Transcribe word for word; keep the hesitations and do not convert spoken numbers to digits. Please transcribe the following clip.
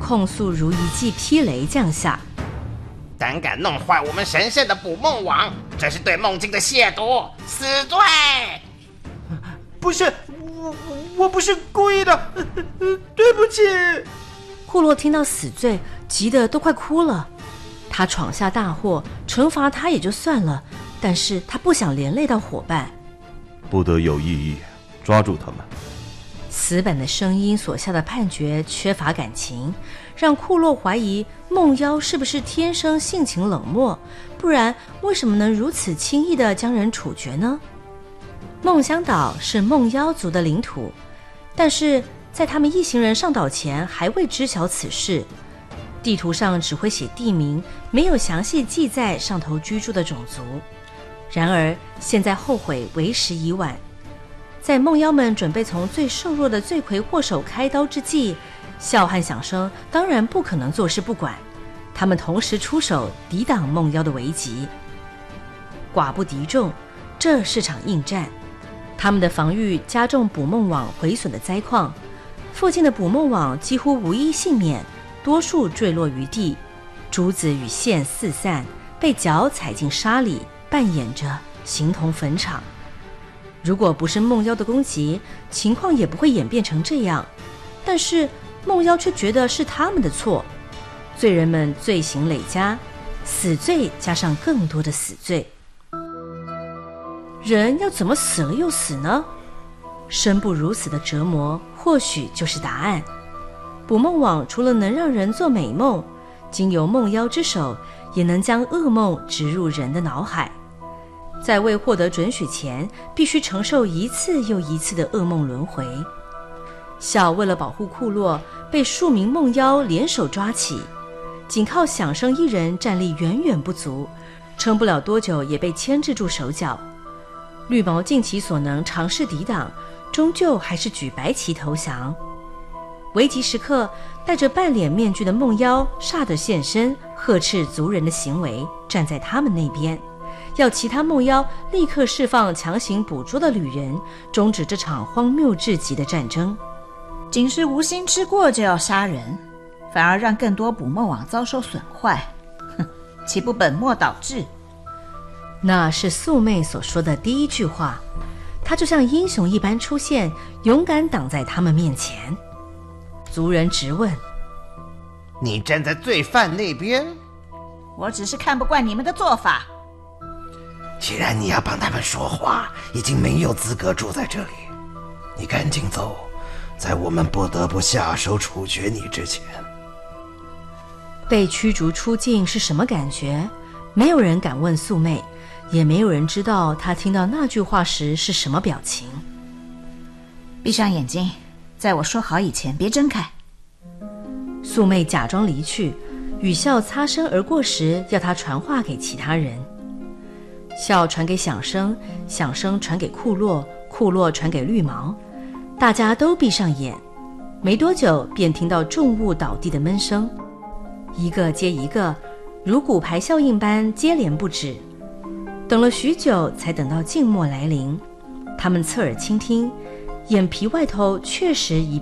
控诉如一记霹雷降下。 胆敢弄坏我们神圣的捕梦网，这是对梦境的亵渎，死罪！ 不是，我我不是故意的，对不起。 库洛听到死罪，急得都快哭了。他闯下大祸，惩罚他也就算了，但是他不想连累到伙伴。 不得有异议，抓住他们。 死板的声音所下的判决缺乏感情，让库洛怀疑梦妖是不是天生性情冷漠，不然为什么能如此轻易地将人处决呢？梦乡岛是梦妖族的领土，但是在他们一行人上岛前还未知晓此事。地图上只会写地名，没有详细记载上头居住的种族。然而现在后悔为时已晚。在梦妖们准备从最瘦弱的罪魁祸首开刀之际，笑和响声当然不可能坐视不管，他们同时出手抵挡梦妖的危急。寡不敌众，这是场硬战。他们的防御加重捕梦网毁损的灾况，附近的捕梦网几乎无一幸免，多数坠落于地，珠子与线四散，被脚踩进沙里，扮演着形同坟场。如果不是梦妖的攻击，情况也不会演变成这样。但是梦妖却觉得是他们的错，罪人们罪行累加，死罪加上更多的死罪。人要怎么死了又死呢？生不如死的折磨或许就是答案。捕梦网除了能让人做美梦，经由梦妖之手也能将噩梦植入人的脑海。在未获得准许前，必须承受一次又一次的噩梦轮回。小为了保护库洛，被数名梦妖联手抓起，仅靠响声一人战力远远不足，撑不了多久也被牵制住手脚。绿毛尽其所能尝试抵挡，终究还是举白旗投降。危急时刻，戴着半脸面具的梦妖煞得现身，呵斥族人的行为，站在他们那边，要其他梦妖立刻释放强行捕捉的旅人，终止这场荒谬至极的战争。 仅是无心之过就要杀人，反而让更多捕梦网遭受损坏，哼，岂不本末倒置？ 那是素妹所说的第一句话，她就像英雄一般出现，勇敢挡在他们面前。族人直问： 你站在罪犯那边？ 我只是看不惯你们的做法。 既然你要帮他们说话，已经没有资格住在这里，你赶紧走，在我们不得不下手处决你之前。 被驱逐出境是什么感觉？没有人敢问素妹，也没有人知道她听到那句话时是什么表情。 闭上眼睛，在我说好以前别睁开。 素妹假装离去，雨笑擦身而过时要她传话给其他人。笑传给响声，响声传给库洛，库洛传给绿毛，大家都闭上眼。没多久便听到重物倒地的闷声，一个接一个，如骨牌效应般接连不止。等了许久才等到静默来临，他们侧耳倾听，眼皮外头确实一